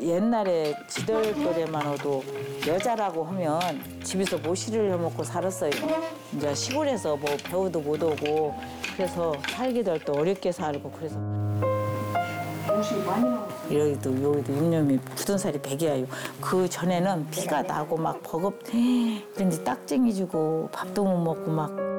옛날에 지들 또래만 해도 여자라고 하면 집에서 모시를 해먹고 살았어요. 이제 시골에서 뭐 배우도 못 오고 그래서 살기도 할 때 어렵게 살고 그래서 여기도 6년이 굳은 살이 100이에요. 그 전에는 피가 나고 막 버겁 이런데 딱쟁이 주고 밥도 못 먹고 막